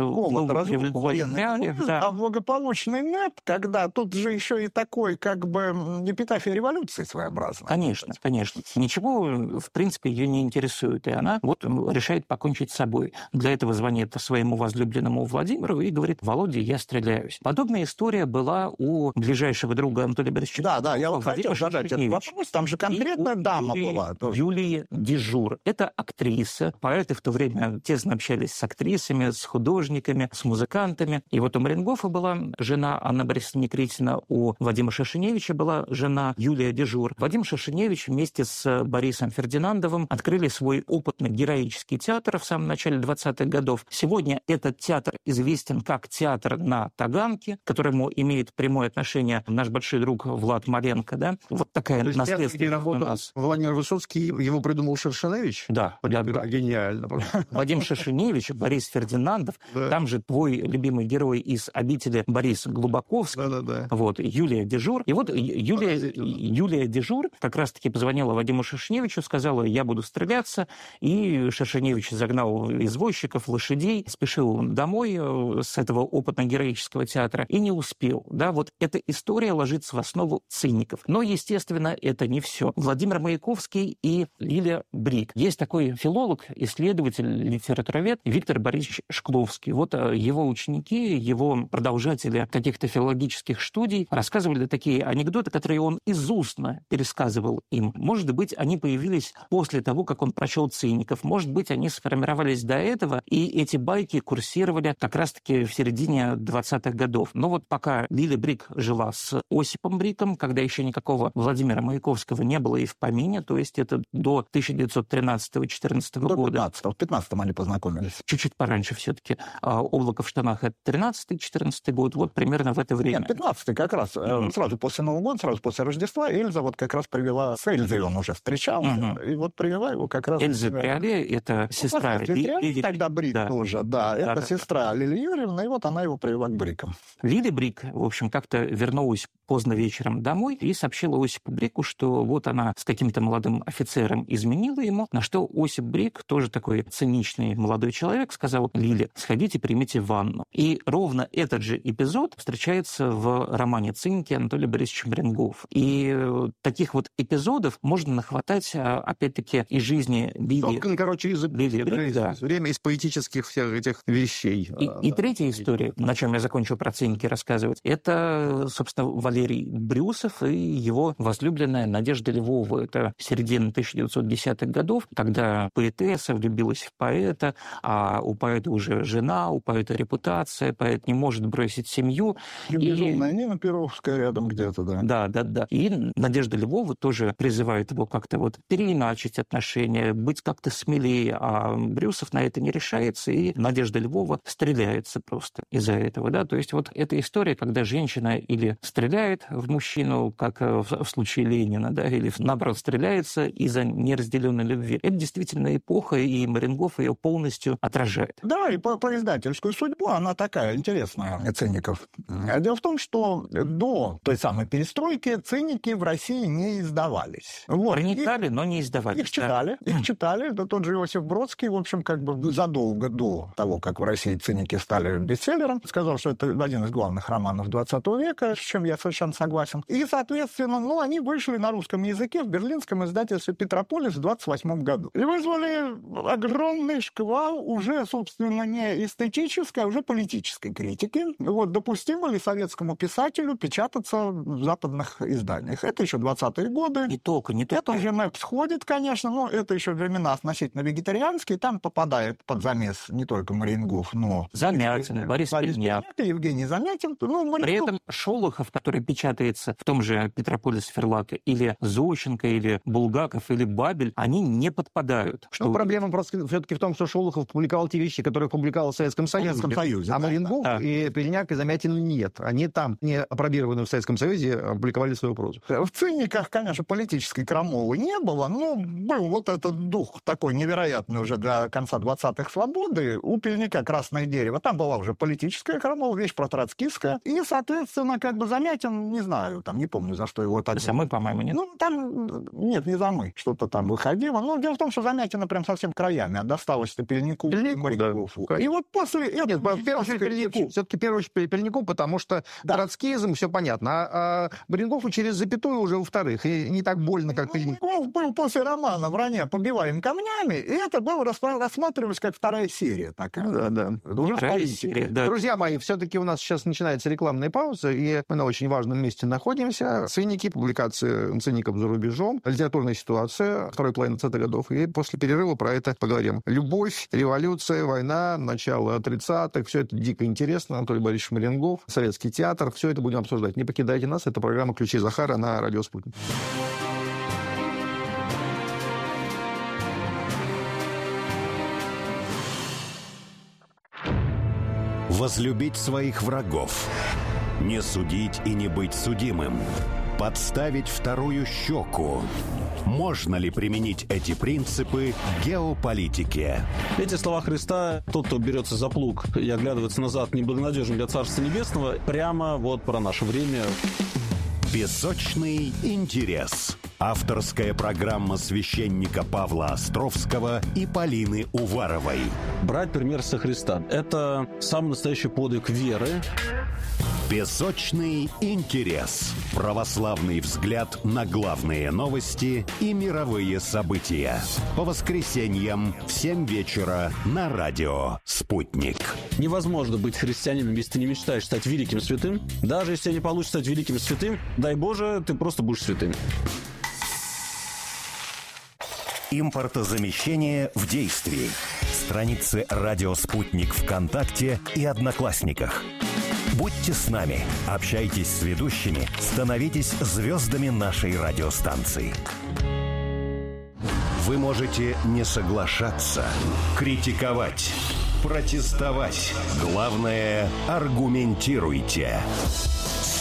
в
реалиях. А благополучный НЭП, когда тут же еще и такой, как бы, эпитафия революции своеобразная.
Конечно, конечно. Ничего, в принципе, ее не интересует. И она вот решает покончить с собой. Для этого звонит своему возлюбленному Владимиру и говорит: «Володя, я стреляюсь». Подобная история была у ближайшего друга Анатолия Борисовича.
Да, да, я вот хотел задать этот вопрос. Там же конкретная дама
Юлии,
была. Тоже.
Юлия Дежур. Это актриса. Поэты в то время тесно общались с актрисами, с художниками, с музыкантами. И вот у Мариенгофа была жена Анна Борисовна Никритина, у Вадима Шишиневича была жена Юлия Дежур. Вадим Шишиневич вместе с Борисом Фердинандовым открыли свой опытный героический театр в самом начале двадцатых годов. Сегодня этот театр известен как театр на Таганке, к которому имеет прямое отношение наш большой друг Влад Маленко. Да? Вот такая наследственность у нас.
Владимир Высоцкий, его придумал Шишиневич?
Да.
да, да. Гениально.
Вадим Шишиневич, Борис Фердинандов, да. Там же твой любимый герой из «Обители» Борис Глубоковский,
да, да, да.
Вот, Юлия Дежур. И вот Юлия, Юлия Дежур как раз-таки позвонила Вадиму Шишиневичу, сказала: «Я буду стреляться». И Шишиневич загнал извозчиков, лошадей, спешил домой с этого опытно-героического театра и не успел. Да, вот эта история ложится в основу «Циников». Но, естественно, это не все. Владимир Маяковский и Лиля Брик. Есть такой филолог, исследователь, литературовед Виктор Борисович Шкловский. Вот его ученики, его продолжатели каких-то филологических студий рассказывали такие анекдоты, которые он из устно пересказывал им. Может быть, они появились после того, как он прочел «Циников». Может быть, они сформировались до этого, и эти байки курсировали как раз-таки в середине двадцатых годов. Но вот пока Лиля Брик жила с Осипом Бриком, когда еще никакого Владимира Маяковского не было и в помине, то есть это до тысяча девятьсот тринадцатого-четырнадцатого года.
пятнадцатого, в пятнадцатом они познакомились.
Чуть-чуть пораньше все-таки. «Облако в штанах» — это тринадцатый-четырнадцатый год, вот примерно в это время.
Нет, пятнадцатый как раз, mm-hmm. сразу после Нового года, сразу после Рождества, Эльза вот как раз привела, с Эльзой он уже встречался, mm-hmm. и вот привела его как раз...
Эльза Триоле — это сестра...
Ну, Ли, Ли, тогда Брик да. тоже, да, да, это да, сестра Да, Лилия Юрьевна, и вот она его привела к Брикам.
Лили Брик, в общем, как-то вернулась поздно вечером домой и сообщила Осипу Брику, что вот она с каким-то молодым офицером изменила ему, на что Осип Брик, тоже такой циничный молодой человек, сказал: Лиле, сходите, примите ванну. И ровно этот же эпизод встречается в романе «Циники» Анатолия Борисовича Маренгофа. И таких вот эпизодов можно нахватать, опять-таки, из жизни Лили.
Ну, короче, из,
Лили Брик, да.
время из поэтических всех этих вещей.
И, и третья история, на чем я закончил про «Циники» рассказывать, это, собственно, Валерий Брюсов и его возлюбленная Надежда Львова. Это середина тысяча девятьсот десятых годов, когда поэтесса влюбилась в поэта, а у поэта уже жена, у поэта репутация, поэт не может бросить семью.
И безумная Нина Перовская рядом где-то, да.
Да, да, да. И Надежда Львова тоже призывает его как-то вот переиначить отношения, быть как-то смелее, а Брюсов на это не решается, и Надежда Львова стреляется просто из-за этого, да. То есть вот эта история, когда женщина или стреляет в мужчину, как в случае Ленина, да, или наоборот стреляется из-за неразделенной любви. Это действительно эпоха, и Маренгоф ее полностью отражает.
Да, и по, по издательскую судьбу она такая интересная, Цинников. Дело в том, что до той самой перестройки циники в России не издавались. Вот.
Проникали, но не издавались.
Их читали, да. их читали. Да, тот же Иосиф Бродский, в общем, как бы задолго до того, как в России циники стали бестселлером, сказал, что это один из главных романов двадцатого века, с чем я совершенно согласен. И, соответственно, ну, они вышли на русском языке в берлинском издательстве «Петрополис» в двадцать восьмом году. И вызвали огромный шквал уже, собственно, не эстетической, а уже политической критики. Вот, допустимо ли советскому писателю печататься в западных изданиях? Это еще двадцатые годы.
Не только, не только.
Это уже МЭП сходит, конечно, но это еще времена относительно вегетарианские. Там попадает под замес не только Маренгоф, но...
Замятин, Борис Пельняк.
Евгений Замятин. Ну, Маренгоф...
При этом Шолохов, который печатается в том же «Петрополис Ферлаке», или Зощенко, или Булгаков, или Бабель, они не подпадают.
Что... Ну, проблема просто все-таки в том, что Шолохов публиковал те вещи, которые публиковал в Советском Союзе.
В Советском Союзе,
а
да,
Маренгоф
да.
и Пельняк и Замятин нет. Они там, не опробированные в Советском Союзе, опубликовали свою прозу.
В «Циниках», конечно, политической крамолы не было, но был вот этот дух такой невероятный уже для конца двадцатых свободы. У Пельняка «Красное дерево». Там была уже политическая крамола, вещь протроцкистская. И, соответственно, как бы Замятин, не знаю, там, не помню, за что его так...
За «Мы», по-моему, нет?
Ну, там, нет, не за «Мы», что-то там выходило. Но дело в том, что Замятина прям совсем краями досталось-то Пельняку.
Пельняку, да.
И вот после этого...
Нет, в первую очередь Пельняку. Все-таки в первую очередь Пельняку, потому что да. троцкизм, все понятно. А, а Маренгофу через запятую уже во-вторых. И не так больно, как Пельняк.
Маренгоф был после романа «Вранье побиваем камнями», и это было рассматривалось как вторая серия такая.
Да, да.
Уже
вторая серия, да.
Друзья мои, все-таки у нас сейчас начинается рекламная пауза, и мы на очень важном месте находимся. «Циники», публикации «Циников за рубежом», литературная ситуация второй половины двадцатых годов, и после перерыва про это поговорим. Любовь, революция, война, начало тридцатых, все это дико интересно. Анатолий Борисович Маренгоф, советский театр, все это будем обсуждать. Не покидайте нас, это программа «Ключи Захара» на радио «Спутник».
Возлюбить своих врагов, не судить и не быть судимым, подставить вторую щеку. Можно ли применить эти принципы к геополитике?
Эти слова Христа: «Тот, кто берется за плуг и оглядывается назад, неблагонадежен для Царства Небесного», прямо вот про наше время.
Песочный интерес. Авторская программа священника Павла Островского и Полины Уваровой.
Брать пример со Христа – это самый настоящий подвиг веры.
Песочный интерес. Православный взгляд на главные новости и мировые события. По воскресеньям в семь вечера на радио «Спутник».
Невозможно быть христианином, если ты не мечтаешь стать великим святым. Даже если не получится стать великим святым, дай Боже, ты просто будешь святым.
Импортозамещение в действии. Страницы «Радио Спутник» ВКонтакте и Одноклассниках. Будьте с нами, общайтесь с ведущими, становитесь звездами нашей радиостанции. Вы можете не соглашаться, критиковать, протестовать. Главное, аргументируйте.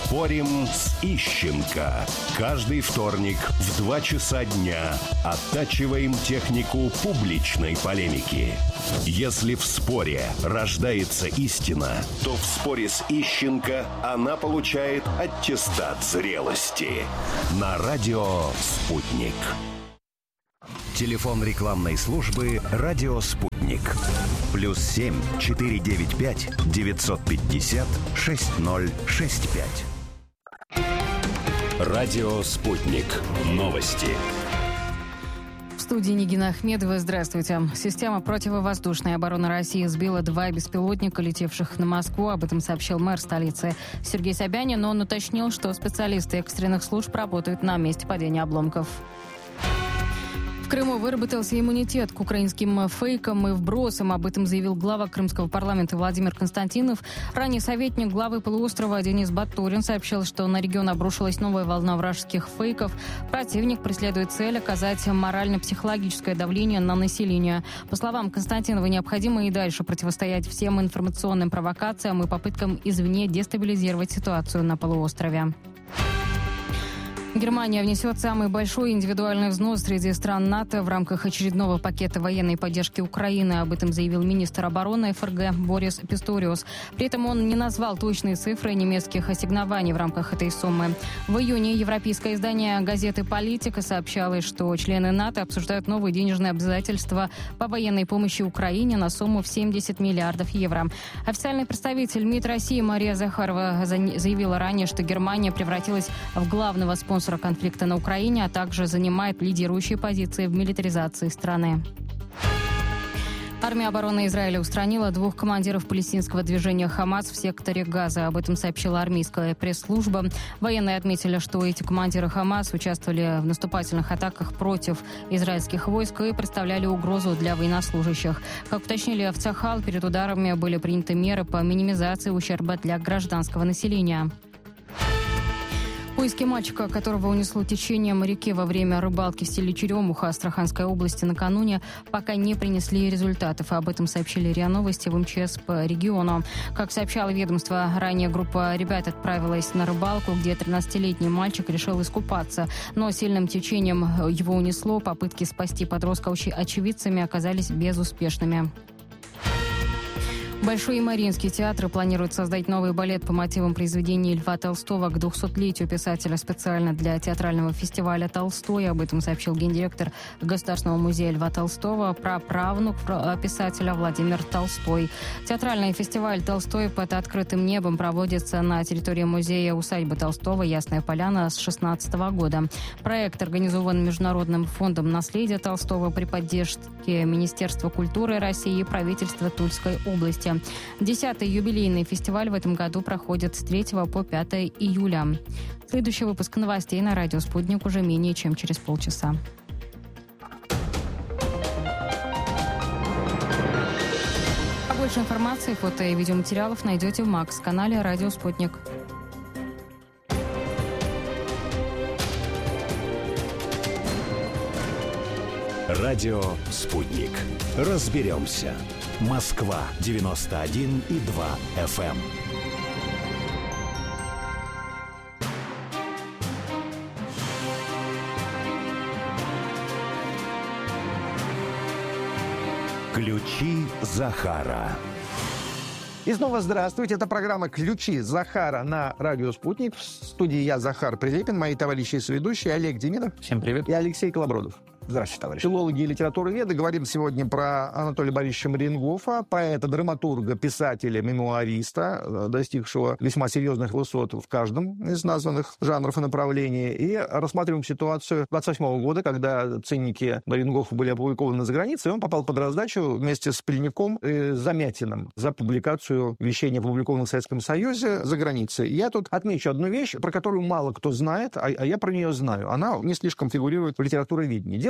Спорим с Ищенко. Каждый вторник в два часа дня оттачиваем технику публичной полемики. Если в споре рождается истина, то в споре с Ищенко она получает аттестат зрелости. На радио «Спутник». Телефон рекламной службы «Радио Спутник». Плюс семь четыре девять пять девятьсот пятьдесят шесть ноль шесть пять. Радио «Спутник». Новости.
В студии Нигина Ахмедова. Здравствуйте. Система противовоздушной обороны России сбила два беспилотника, летевших на Москву. Об этом сообщил мэр столицы Сергей Собянин, но он уточнил, что специалисты экстренных служб работают на месте падения обломков. В Крыму выработался иммунитет к украинским фейкам и вбросам. Об этом заявил глава крымского парламента Владимир Константинов. Ранее советник главы полуострова Денис Батурин сообщил, что на регион обрушилась новая волна вражеских фейков. Противник преследует цель оказать морально-психологическое давление на население. По словам Константинова, необходимо и дальше противостоять всем информационным провокациям и попыткам извне дестабилизировать ситуацию на полуострове. Германия внесет самый большой индивидуальный взнос среди стран НАТО в рамках очередного пакета военной поддержки Украины. Об этом заявил министр обороны ФРГ Борис Писториус. При этом он не назвал точные цифры немецких ассигнований в рамках этой суммы. В июне европейское издание газеты «Политика» сообщало, что члены НАТО обсуждают новые денежные обязательства по военной помощи Украине на сумму в семьдесят миллиардов евро. Официальный представитель МИД России Мария Захарова заявила ранее, что Германия превратилась в главного спонсора конфликта на Украине, а также занимает лидирующие позиции в милитаризации страны. Армия обороны Израиля устранила двух командиров палестинского движения «Хамас» в секторе Газа. Об этом сообщила армейская пресс-служба. Военные отметили, что эти командиры «Хамас» участвовали в наступательных атаках против израильских войск и представляли угрозу для военнослужащих. Как уточнили в Цахал, перед ударами были приняты меры по минимизации ущерба для гражданского населения. Поиски мальчика, которого унесло течением реки во время рыбалки в селе Черемуха Астраханской области накануне, пока не принесли результатов. Об этом сообщили РИА Новости в МЧС по региону. Как сообщало ведомство, ранее группа ребят отправилась на рыбалку, где тринадцатилетний мальчик решил искупаться. Но сильным течением его унесло. Попытки спасти подростка очевидцами оказались безуспешными. Большой и Мариинский театры планируют создать новый балет по мотивам произведений Льва Толстого к двухсотлетию писателя специально для театрального фестиваля «Толстой». Об этом сообщил гендиректор Государственного музея Льва Толстого, праправнук писателя Владимир Толстой. Театральный фестиваль «Толстой» под открытым небом проводится на территории музея усадьбы Толстого «Ясная поляна» с шестнадцатого года. Проект организован Международным фондом наследия Толстого при поддержке Министерства культуры России и правительства Тульской области. Десятый юбилейный фестиваль в этом году проходит с третьего по пятое июля. Следующий выпуск новостей на радио «Спутник» уже менее чем через полчаса. Больше информации, фото и видеоматериалов найдете в Макс-канале «Радио Спутник».
Радио «Спутник». Разберемся. Москва девяносто один и два эф эм. Ключи Захара.
И снова здравствуйте. Это программа «Ключи Захара» на радио «Спутник». В студии я, Захар Прилепин, мои товарищи и соведущие Олег Демидов.
Всем привет.
И Алексей Колобродов.
Здравствуйте, товарищи.
Филологи и литературоведы. Говорим сегодня про Анатолия Борисовича Мариенгофа, поэта, драматурга, писателя, мемуариста, достигшего весьма серьезных высот в каждом из названных жанров и направлений. И рассматриваем ситуацию двадцать восьмого года, когда ценники Мариенгофа были опубликованы за границей, и он попал под раздачу вместе с Плиняком и Замятиным за публикацию вещей, опубликованных в Советском Союзе, за границей. Я тут отмечу одну вещь, про которую мало кто знает, а я про нее знаю. Она не слишком фигурирует в литературоведении. Дело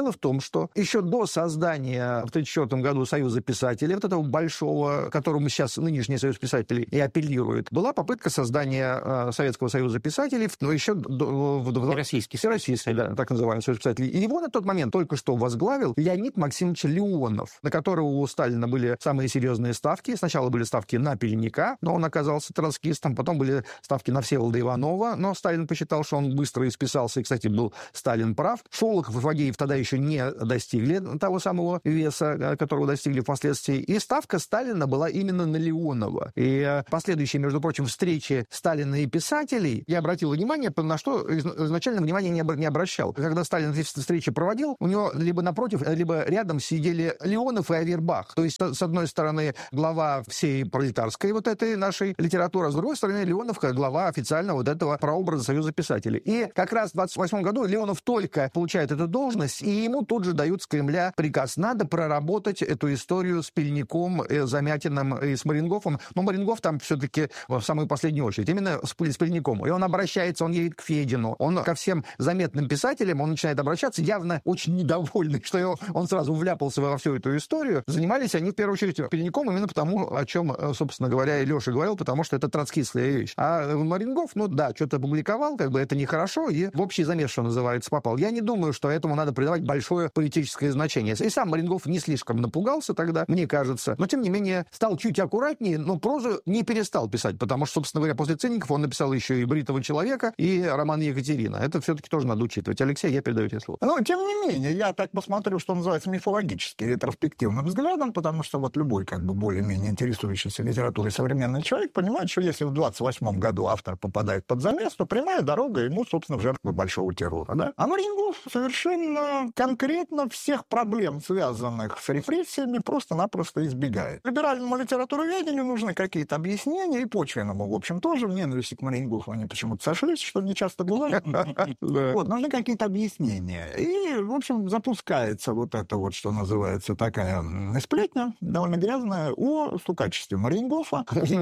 Дело в том, что еще до создания в тысяча девятьсот тридцать четвёртом году Союза писателей, вот этого большого, которому сейчас нынешний Союз писателей и апеллирует, была попытка создания э, Советского Союза писателей, но еще до, в, в,
Всероссийский,
Всероссийский, да, так называемый Союз писателей. И его на тот момент только что возглавил Леонид Максимович Леонов, на которого у Сталина были самые серьезные ставки. Сначала были ставки на Пельника, но он оказался троцкистом, потом были ставки на Всеволода Иванова, но Сталин посчитал, что он быстро исписался, и, кстати, был Сталин прав. Шолохов и Фадеев тогда еще не достигли того самого веса, которого достигли впоследствии. И ставка Сталина была именно на Леонова. И последующие, между прочим, встречи Сталина и писателей, я обратил внимание, на что изначально внимания не обращал. Когда Сталин эти встречи проводил, у него либо напротив, либо рядом сидели Леонов и Авербах. То есть, с одной стороны, глава всей пролетарской вот этой нашей литературы, а с другой стороны, Леонов как глава официально вот этого прообраза Союза писателей. И как раз в двадцать восьмом году Леонов только получает эту должность, и ему тут же дают с Кремля приказ. Надо проработать эту историю с Пельником, э, Замятиным и с Марингофом. Но Марингоф там все-таки в самую последнюю очередь. Именно с, с Пельником. И он обращается, он едет к Федину. Он ко всем заметным писателям, он начинает обращаться, явно очень недовольный, что его, он сразу вляпался во всю эту историю. Занимались они, в первую очередь, Пельником именно потому, о чем, собственно говоря, и Леша говорил, потому что это троцкистская вещь. А Марингоф, ну да, что-то публиковал, как бы это нехорошо, и в общий замес, что называется, попал. Я не думаю, что этому надо придавать большое политическое значение. И сам Марингоф не слишком напугался тогда, мне кажется, но, тем не менее, стал чуть аккуратнее, но прозу не перестал писать, потому что, собственно говоря, после «Ценников» он написал еще и «Бритого человека», и роман «Екатерина». Это все-таки тоже надо учитывать. Алексей, я передаю тебе слово.
Но, тем не менее, я так посмотрю, что называется, мифологически, ретроспективным взглядом, потому что вот любой, как бы, более-менее интересующийся литературой современный человек понимает, что если в двадцать восьмом году автор попадает под замес, то прямая дорога ему, собственно, в жертву большого террора, да? А Марингоф совершенно конкретно всех проблем, связанных с репрессиями, просто-напросто избегает. Либеральному литературоведению нужны какие-то объяснения, и почвенному, в общем, тоже. В ненависти к Марингофу они почему-то сошлись, что не часто бывает. Вот, нужны какие-то объяснения. И, в общем, запускается вот это вот, что называется, такая сплетня, довольно грязная, о стукачестве Марингофа.
Вообще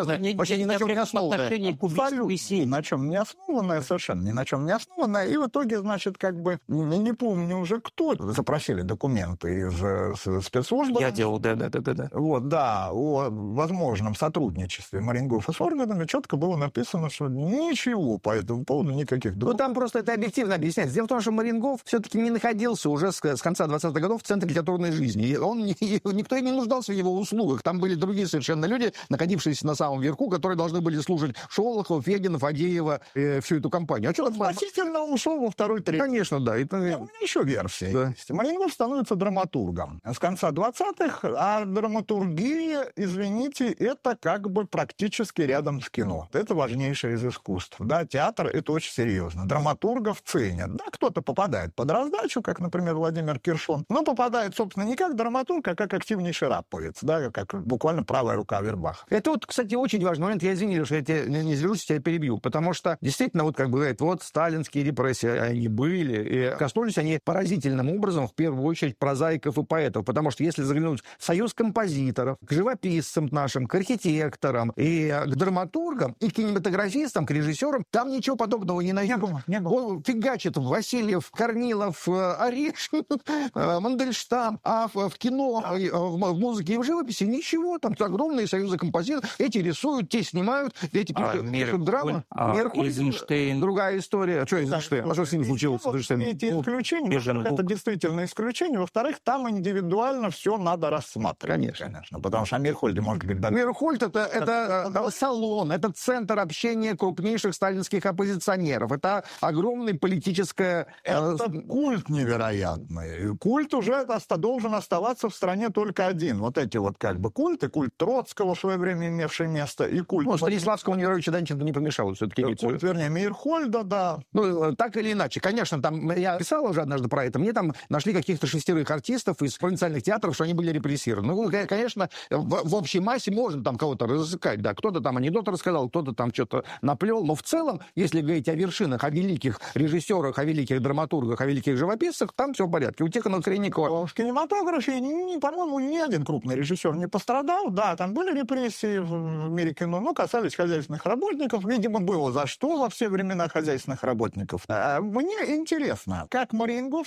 ни на чем не основанная.
Абсолютно на чем не основанная, совершенно ни на чем не основанная. И в итоге, значит, как бы, не помню уже кто, запросили документы из спецслужбы.
Я делал, да-да-да.
Вот, да, о возможном сотрудничестве Марингофа с органами четко было написано, что ничего по этому поводу, никаких документов.
Ну, там просто это объективно объясняется. Дело в том, что Марингоф все-таки не находился уже с, с конца двадцатых годов в центре литературной жизни. И он, никто и не нуждался в его услугах. Там были другие совершенно люди, находившиеся на самом верху, которые должны были служить Шолохова, Федина, Фадеева, э, всю эту компанию. А что там?
Относительно ушел во второй, третий.
Конечно, да. Это...
У меня еще версия
да.
есть. Марингоф становится драматургом с конца двадцатых, а драматургия, извините, это как бы практически рядом с кино. Это важнейшее из искусств. Да, театр — это очень серьезно. Драматургов ценят. Да, кто-то попадает под раздачу, как, например, Владимир Киршон, но попадает, собственно, не как драматург, а как активнейший раповец, да, как буквально правая рука Авербаха.
Это вот, кстати, очень важный момент. Я извини, что я тебя не злюсь, тебя перебью, потому что действительно, вот как бы говорят, вот сталинские репрессии, они были, и коснулись они поразительным образом, в первую очередь, прозаиков и поэтов, потому что если заглянуть в союз композиторов, к живописцам нашим, к архитекторам, и к драматургам, и к кинематографистам, к режиссерам, там ничего подобного не найдешь.
Не было.
Фигачит Васильев, Корнилов, Орешин, Мандельштам, а в кино, в музыке и в живописи ничего, там огромные союзы композиторов, эти рисуют, те снимают, эти
а,
пишут драму.
А, Эйзенштейн.
Другая история. А что Эйзенштейн? А что с ним случилось?
Эти исключения, это действительно исключение. Во-вторых, там индивидуально все надо рассматривать.
Конечно.
Конечно. Потому что о Мейерхольде можно говорить... Да.
Мейерхольд это, это, это салон, это центр общения крупнейших сталинских оппозиционеров. Это огромная политическая...
Это культ невероятный. Культ уже должен оставаться в стране только один. Вот эти вот как бы культы. Культ Троцкого в свое время имевший место. И культ...
Ну, Станиславскому Неровичу Данченко не помешало все-таки.
Культ, вернее, Мейерхольда, да.
Ну, так или иначе. Конечно, там, я писал уже однажды про это, мне там нашли каких-то шестерых артистов из провинциальных театров, что они были репрессированы. Ну, конечно, в, в общей массе можно там кого-то разыскать, да, кто-то там анекдот рассказал, кто-то там что-то наплел, но в целом, если говорить о вершинах, о великих режиссерах, о великих драматургах, о великих живописцах, там все в порядке. У Тихона Хренникова...
В кинематографе, по-моему, ни один крупный режиссер не пострадал, да, там были репрессии в мире кино, но касались хозяйственных работников, видимо, было за что во все времена хозяйственных работников. А мне интересно, как Марингоф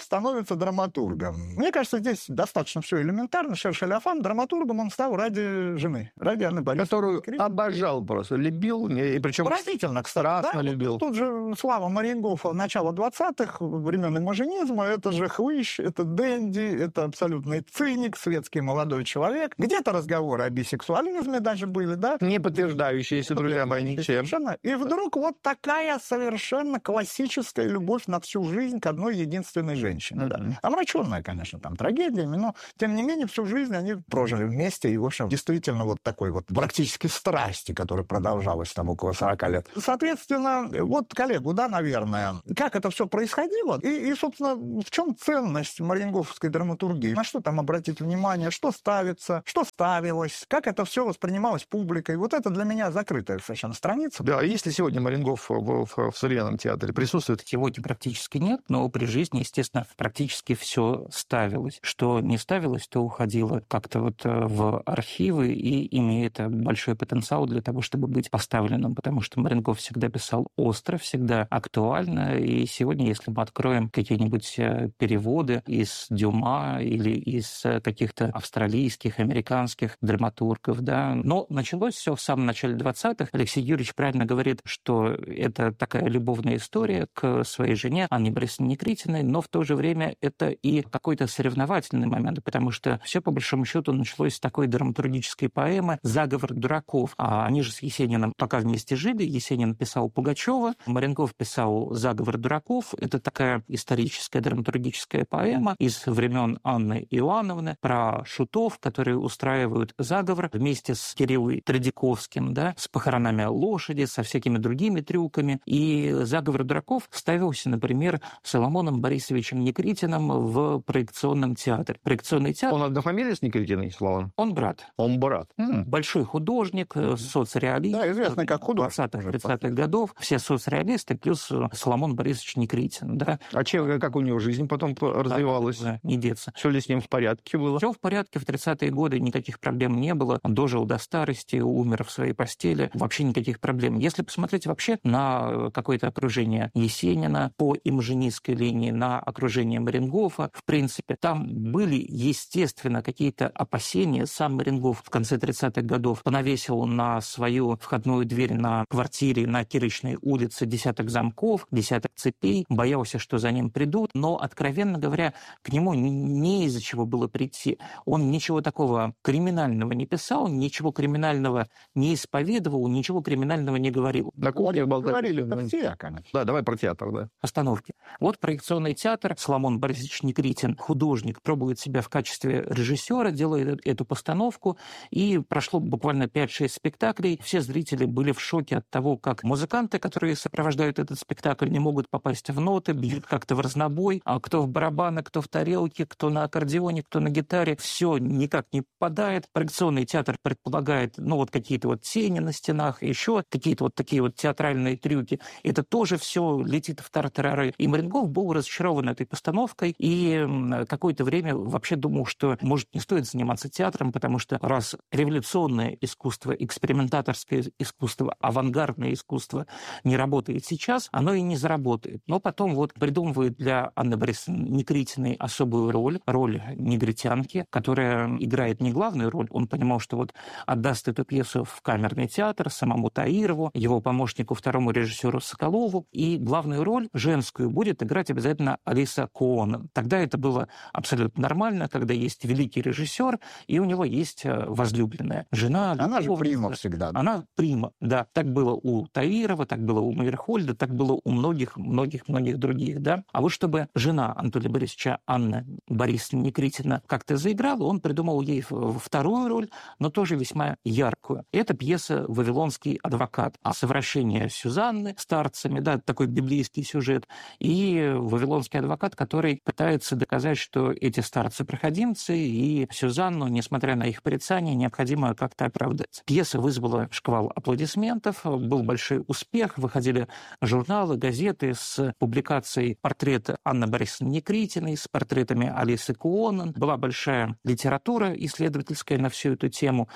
становится драматургом. Мне кажется, здесь достаточно все элементарно. Шершеляфан драматургом он стал ради жены, ради Анны Борисовны.
Которую обожал просто, любил, и причем
поразительно, кстати.
страстно
Да?
любил.
Тут же слава Мариенгофа начала двадцатых, времен имажинизма, это же хвыщ, это денди, это абсолютный циник, светский молодой человек. Где-то разговоры о бисексуализме даже были, да?
Не подтверждающиеся, друзья мои, ничем.
Совершенно. И вдруг вот такая совершенно классическая любовь на всю жизнь к одной единственной женщине.
Mm-hmm.
Да. Омраченная, конечно, там трагедиями, но тем не менее всю жизнь они прожили вместе. И, в общем, действительно вот такой вот практически страсти, которая продолжалась там около сорока лет. Соответственно, вот коллегу, да, наверное, как это все происходило и, и, собственно, в чем ценность мариенгофовской драматургии? На что там обратить внимание, что ставится, что ставилось, как это все воспринималось публикой. Вот это для меня закрытая совершенно страница.
Да, если сегодня Мариенгоф в, в, в современном театре присутствует?
Сегодня практически нет, но при жизни, естественно, практически все ставилось. Что не ставилось, то уходило как-то вот в архивы и имеет большой потенциал для того, чтобы быть поставленным, потому что Мариенгоф всегда писал остро, всегда актуально, и сегодня, если мы откроем какие-нибудь переводы из Дюма или из каких-то австралийских, американских драматургов, да, но началось все в самом начале двадцатых. Алексей Юрьевич правильно говорит, что это такая любовная история к своей жене Анне Борисовне Никритиной, но в то же время это и какой-то соревновательный момент, потому что все по большому счету началось с такой драматургической поэмы «Заговор дураков». А они же с Есениным пока вместе жили. Есенин писал Пугачева, Мариенгоф писал «Заговор дураков». Это такая историческая драматургическая поэма из времен Анны Иоанновны про шутов, которые устраивают заговор вместе с Кириллом Тредяковским, да, с похоронами лошади, со всякими другими трюками. И «Заговор дураков» ставился, например, Соломоном Борисовичем Никритиным в проекционном театре. Проекционный театр...
Он однофамилия с Никритиной, Слава?
Он брат.
Он брат.
М-м. Большой художник, соцреалист.
Да, известный как художник.
двадцатых-тридцатых годов. Все соцреалисты, плюс Соломон Борисович Никритин. Да.
А чем, как у него жизнь потом развивалась?
Да, не деться.
Все ли с ним в порядке было?
Все в порядке. В тридцатые годы никаких проблем не было. Он дожил до старости, умер в своей постели. Вообще никаких проблем. Если посмотреть вообще на какое-то окружение Есенина по имажинистской линии, на окружение Мариенгофа, в принципе, там были, естественно, какие-то опасения. Сам Мариенгоф в конце тридцатых годов понавесил на свою входную дверь на квартире на Кирочной улице десяток замков, десяток цепей, боялся, что за ним придут, но, откровенно говоря, к нему не из-за чего было прийти. Он ничего такого криминального не писал, ничего криминального не исповедовал, ничего криминального не говорил.
На кухне
говорили, да, все, конечно.
Да, давай про театр, да.
Остановки. Вот проекционный театр. Соломон Борисович Никритин, художник, пробует себя в качестве режиссера, делает эту постановку, и прошло буквально пять-шесть спектаклей. Все зрители были в шоке от того, как музыканты, которые сопровождают этот спектакль, не могут попасть в ноты, бьют как-то в разнобой, а кто в барабаны, кто в тарелке, кто на аккордеоне, кто на гитаре, все никак не попадает. Проекционный театр предполагает, ну, вот какие-то вот тени на стенах, еще какие-то вот такие вот театральные трюки. Это тоже все летит в тартарары. И Мариенгоф был разочарован этой постановкой, и какое-то время вообще думал, что, может, не стоит заниматься театром, потому что раз революционное искусство, экспериментаторское искусство, авангардное искусство не работает сейчас, оно и не заработает. Но потом вот придумывает для Анны Борисовны Никритиной особую роль, роль негритянки, которая играет не главную роль. Он понимал, что вот отдаст эту пьесу в камерный театр самому Таирову, его помощнику, второму режиссеру Соколову, и главную роль женскую будет играть обязательно Алиса Коонен. Тогда это было абсолютно нормально, когда есть великий режиссер, и у него есть возлюбленная жена.
Она же прима всегда.
Она прима, да. Так было у Таирова, так было у Мейерхольда, так было у многих-многих-многих других, да. А вот чтобы жена Анатолия Борисовича, Анна Борисовна Никритина, как-то заиграла, он придумал ей вторую роль, но тоже весьма яркую. Это пьеса «Вавилонский адвокат». Совращение Сюзанны старцами, да, такой библейский сюжет, и «Вавилонский адвокат», который пытается доказать, что эти старцы проходимцы, и Сюзанну, несмотря на их порицание, необходимо как-то оправдать. Пьеса вызвала шквал аплодисментов, был большой успех, выходили журналы, газеты с публикацией портрета Анны Борисовны Никритиной, с портретами Алисы Коонен. Была большая литература исследовательская на всю эту тему,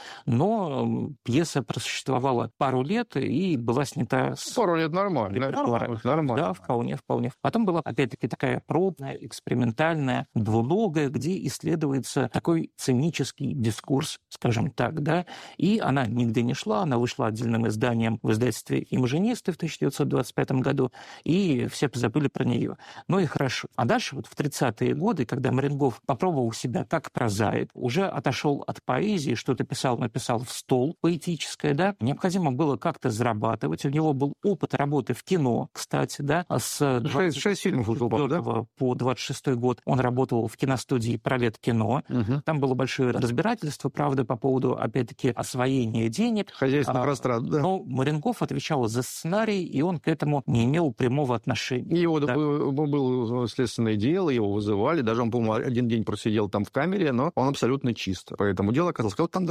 но пьеса просуществовала пару лет и была снята с...
Пару лет нормально.
Нормально.
Нормально.
Да, вполне, вполне. Потом была, опять-таки, такая просьба пробная, экспериментальная, двуногая, где исследуется такой сценический дискурс, скажем так, да, и она нигде не шла, она вышла отдельным изданием в издательстве «Имажинисты» в тысяча девятьсот двадцать пятом году, и все позабыли про нее. Ну и хорошо. А дальше вот в тридцатые годы, когда Маренгоф попробовал себя как прозаик, уже отошел от поэзии, что-то писал, написал в стол поэтическое, да, необходимо было как-то зарабатывать. У него был опыт работы в кино, кстати, да, с
двадцать шесть фильмов уже был, да?
По двадцать шестой год он работал в киностудии «Пролет кино». Угу. Там было большое разбирательство, правда, по поводу, опять-таки, освоения денег.
Хозяйственный пространство, да.
Но Маренгоф отвечал за сценарий, и он к этому не имел прямого отношения.
Его
да.
было следственное дело, его вызывали, даже он, по-моему, один день просидел там в камере, но он абсолютно чист. Поэтому дело оказалось, как там